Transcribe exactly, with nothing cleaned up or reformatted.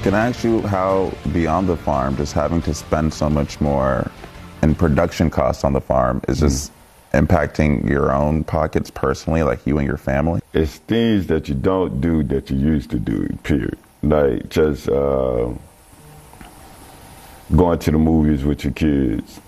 Can I ask you how Beyond the Farm, just having to spend so much more in production costs on the farm, is just mm-hmm. impacting your own pockets personally, like you and your family? It's things that you don't do that you used to do, period. Like just uh, going to the movies with your kids,